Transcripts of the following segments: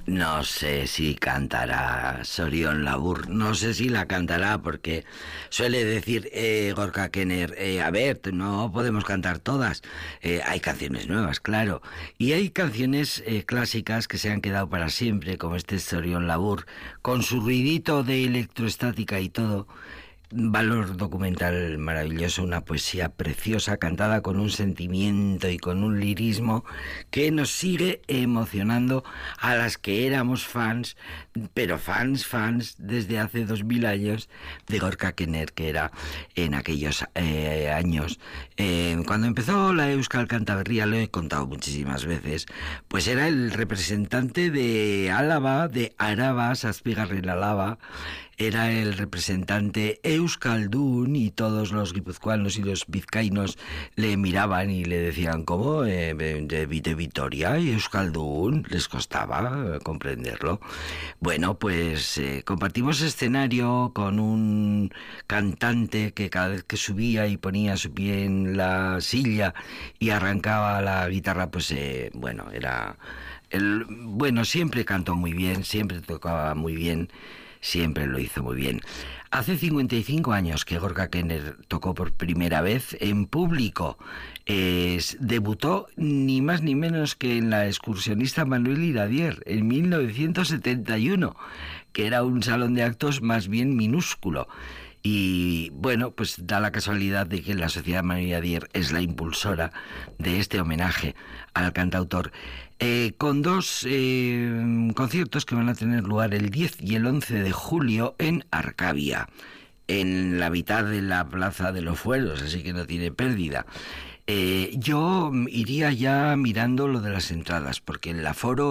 No sé si cantará Sorión Labur, no sé si la cantará porque suele decir Gorka Kenner, a ver, no podemos cantar todas, hay canciones nuevas, claro, y hay canciones clásicas que se han quedado para siempre, como este Sorión Labur, con su ruidito de electroestática y todo. Valor documental maravilloso, una poesía preciosa, cantada con un sentimiento y con un lirismo que nos sigue emocionando a las que éramos fans, pero fans desde hace 2000 años de Gorka Kenner, que era en aquellos años. Cuando empezó la Euskal Cantaberria, lo he contado muchísimas veces, pues era el representante de Álava, de Araba, Zazpigarren-Alaba, era el representante euskaldun y todos los guipuzcoanos y los vizcaínos le miraban y le decían ¿cómo? De Vitoria y euskaldun, les costaba comprenderlo. Bueno, pues compartimos escenario con un cantante que cada vez que subía y ponía su pie en la silla y arrancaba la guitarra, pues bueno, era... Bueno, siempre cantó muy bien, siempre tocaba muy bien, siempre lo hizo muy bien. Hace 55 años que Gorka Kenner tocó por primera vez en público. Debutó ni más ni menos que en la Excursionista Manuel Iradier en 1971, que era un salón de actos más bien minúsculo. Y bueno, pues da la casualidad de que la Sociedad Manuel Iradier es la impulsora de este homenaje al cantautor, con dos conciertos que van a tener lugar el 10 y el 11 de julio en Arcavia, en la mitad de la Plaza de los Fueros, así que no tiene pérdida. Yo iría ya mirando lo de las entradas, porque el aforo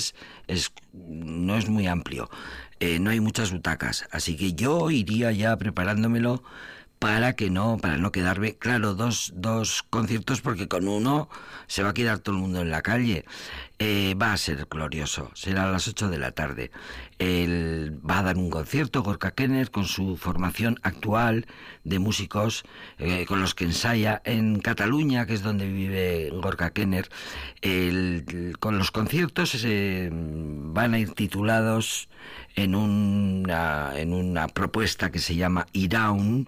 no es muy amplio, no hay muchas butacas, así que yo iría ya preparándomelo para no quedarme, claro, dos conciertos, porque con uno se va a quedar todo el mundo en la calle. Va a ser glorioso, será a las 8 de la tarde. Él va a dar un concierto, Gorka Kenner, con su formación actual de músicos con los que ensaya en Cataluña, que es donde vive Gorka Kenner. Con los conciertos van a ir titulados en una propuesta que se llama Iraun.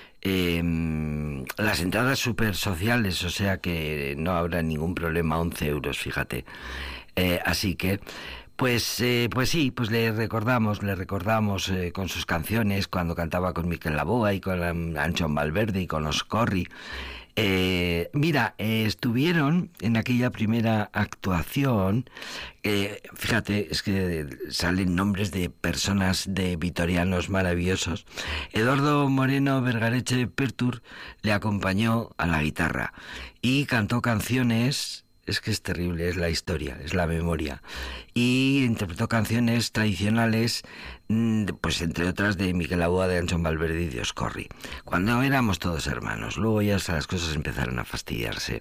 Las entradas súper sociales, o sea que no habrá ningún problema, 11 euros, fíjate. Así que, pues sí, pues le recordamos con sus canciones, cuando cantaba con Miquel Laboa y con Anchón Valverde y con los Corri. Mira, estuvieron en aquella primera actuación, fíjate, es que salen nombres de personas, de vitorianos maravillosos. Eduardo Moreno Vergareche Pertur le acompañó a la guitarra y cantó canciones. Es que es terrible, es la historia, es la memoria. Y interpretó canciones tradicionales, pues entre otras de Miquel Laboa, de Anchón Valverde y de Oscorri, cuando éramos todos hermanos. Luego ya las cosas empezaron a fastidiarse.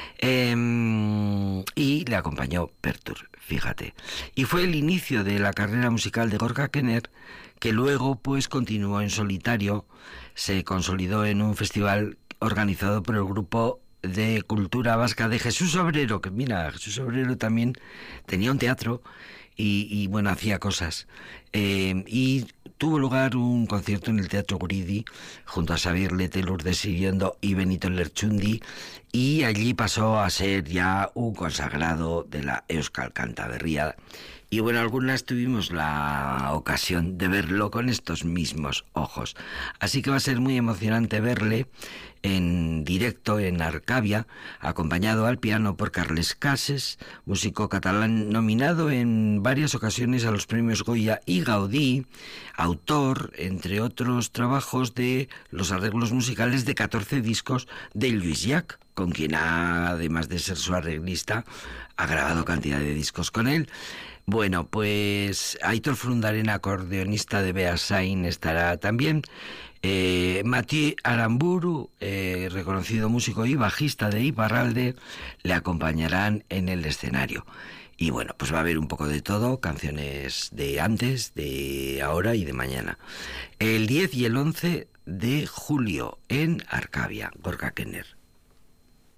Y le acompañó Pertur, fíjate. Y fue el inicio de la carrera musical de Gorka Kenner, que luego pues continuó en solitario, se consolidó en un festival organizado por el grupo de cultura vasca de Jesús Obrero, que mira, Jesús Obrero también tenía un teatro y bueno, hacía cosas. Y tuvo lugar un concierto en el Teatro Guridi junto a Xavier Lete, Lourdes Siriondo y Benito Lerchundi, y allí pasó a ser ya un consagrado de la Euskal Cantaberria. Y bueno, algunas tuvimos la ocasión de verlo con estos mismos ojos. Así que va a ser muy emocionante verle en directo en Arcavia, acompañado al piano por Carles Cases, músico catalán nominado en varias ocasiones a los premios Goya y Gaudí, autor, entre otros trabajos, de los arreglos musicales de 14 discos de Lluís Llach, con quien además de ser su arreglista, ha grabado cantidad de discos con él. Bueno, pues Aitor Frundarena, acordeonista de Beasain, estará también. Mathieu Aramburu, reconocido músico y bajista de Iparralde, le acompañarán en el escenario. Y bueno, pues va a haber un poco de todo, canciones de antes, de ahora y de mañana. El 10 y el 11 de julio en Arcavia, Gorka Kenner.